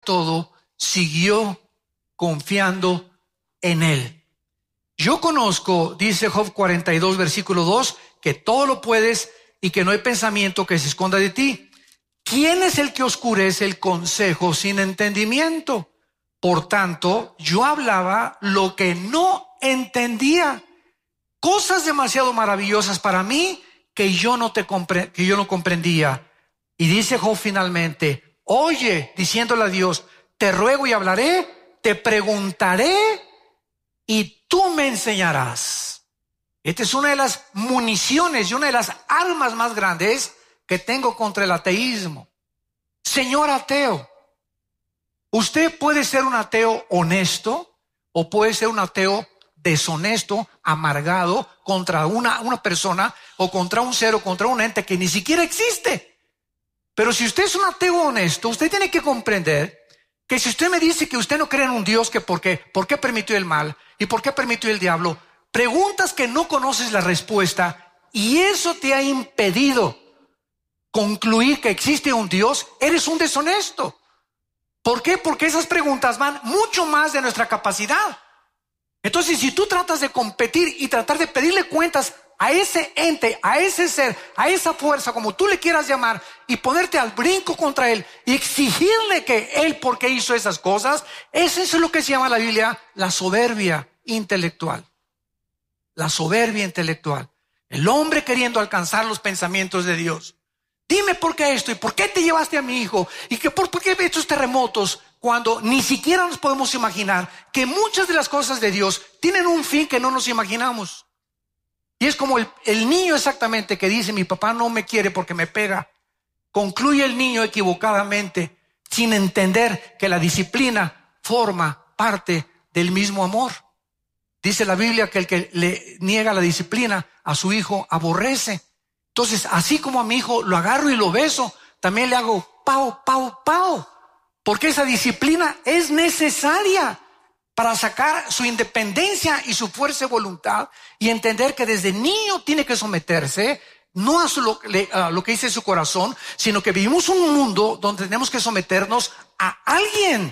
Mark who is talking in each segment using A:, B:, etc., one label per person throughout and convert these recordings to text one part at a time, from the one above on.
A: todo, siguió confiando en Él. Yo conozco, dice Job 42, versículo 2, que todo lo puedes y que no hay pensamiento que se esconda de ti. ¿Quién es el que oscurece el consejo sin entendimiento? Por tanto, yo hablaba lo que no entendía, cosas demasiado maravillosas para mí que yo no comprendía. Y dice Job finalmente, oye, diciéndole a Dios, te ruego y hablaré, te preguntaré y tú me enseñarás. Esta es una de las municiones y una de las armas más grandes que tengo contra el ateísmo. Señor ateo, usted puede ser un ateo honesto o puede ser un ateo deshonesto, amargado contra una persona o contra un ser o contra un ente que ni siquiera existe. Pero si usted es un ateo honesto, usted tiene que comprender que si usted me dice que usted no cree en un Dios, que ¿por qué permitió el mal? ¿Y por qué permitió el diablo? Preguntas que no conoces la respuesta y eso te ha impedido concluir que existe un Dios, eres un deshonesto. ¿Por qué? Porque esas preguntas van mucho más de nuestra capacidad. Entonces, si tú tratas de competir y tratar de pedirle cuentas a ese ente, a ese ser, a esa fuerza, como tú le quieras llamar, y ponerte al brinco contra él y exigirle que él, ¿por qué hizo esas cosas? Eso es lo que se llama en la Biblia la soberbia intelectual. La soberbia intelectual. El hombre queriendo alcanzar los pensamientos de Dios. Dime por qué esto y por qué te llevaste a mi hijo y que por qué estos terremotos, cuando ni siquiera nos podemos imaginar que muchas de las cosas de Dios tienen un fin que no nos imaginamos. Y es como el niño exactamente que dice, mi papá no me quiere porque me pega. Concluye el niño equivocadamente sin entender que la disciplina forma parte del mismo amor. Dice la Biblia que el que le niega la disciplina a su hijo aborrece. Entonces, así como a mi hijo lo agarro y lo beso, también le hago pau, pau, pau. Porque esa disciplina es necesaria para sacar su independencia y su fuerza de voluntad y entender que desde niño tiene que someterse, no a lo que dice su corazón, sino que vivimos un mundo donde tenemos que someternos a alguien.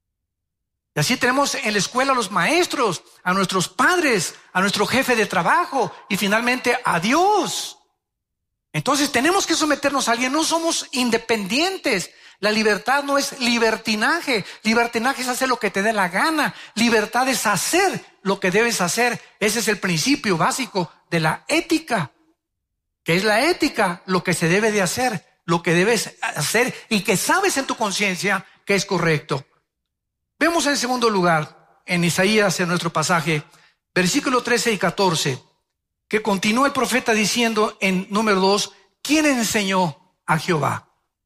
A: Y así tenemos en la escuela a los maestros, a nuestros padres, a nuestro jefe de trabajo y finalmente a Dios. Entonces tenemos que someternos a alguien, no somos independientes. La libertad no es libertinaje. Libertinaje es hacer lo que te dé la gana. Libertad es hacer lo que debes hacer. Ese es el principio básico de la ética. ¿Qué es la ética? Lo que se debe de hacer, lo que debes hacer y que sabes en tu conciencia que es correcto. Vemos en segundo lugar, en Isaías, en nuestro pasaje, versículos 13 y 14, que continúa el profeta diciendo en número 2, ¿quién enseñó a Jehová?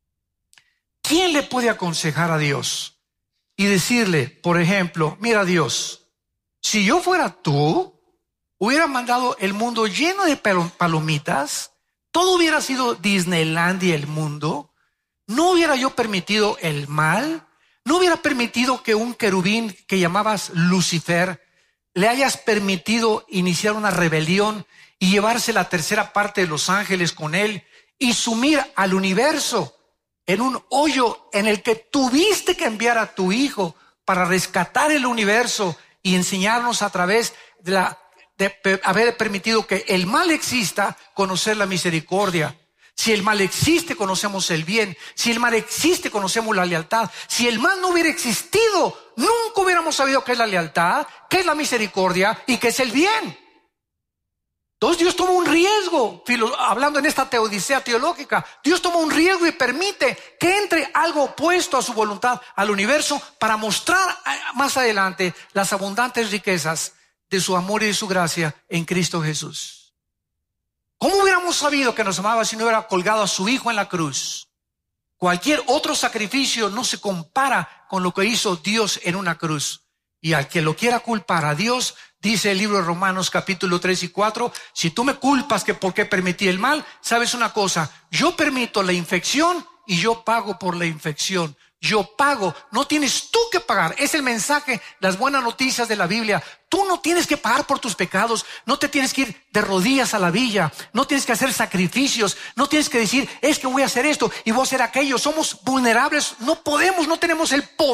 A: ¿Quién le puede aconsejar a Dios? Y decirle, por ejemplo, mira Dios, si yo fuera tú, hubiera mandado el mundo lleno de palomitas, todo hubiera sido Disneylandia el mundo, no hubiera yo permitido el mal, no hubiera permitido que un querubín que llamabas Lucifer le hayas permitido iniciar una rebelión y llevarse la tercera parte de los ángeles con él y sumir al universo en un hoyo en el que tuviste que enviar a tu hijo para rescatar el universo y enseñarnos a través de haber permitido que el mal exista, conocer la misericordia. Si el mal existe, conocemos el bien. Si el mal existe, conocemos la lealtad. Si el mal no hubiera existido, nunca hubiéramos sabido qué es la lealtad, qué es la misericordia y qué es el bien. Entonces Dios toma un riesgo, hablando en esta teodicea teológica, Dios toma un riesgo y permite que entre algo opuesto a su voluntad al universo para mostrar más adelante las abundantes riquezas de su amor y de su gracia en Cristo Jesús. ¿Cómo hubiéramos sabido que nos amaba si no hubiera colgado a su hijo en la cruz? Cualquier otro sacrificio no se compara con lo que hizo Dios en una cruz. Y al que lo quiera culpar a Dios, dice el libro de Romanos capítulo 3 y 4, si tú me culpas que por qué permití el mal, sabes una cosa, yo permito la infección y yo pago por la infección. Yo pago, no tienes tú que pagar. Es el mensaje, las buenas noticias de la Biblia. Tú no tienes que pagar por tus pecados, no te tienes que ir de rodillas a la villa, no tienes que hacer sacrificios, no tienes que decir, es que voy a hacer esto y voy a hacer aquello. Somos vulnerables, no podemos, no tenemos el poder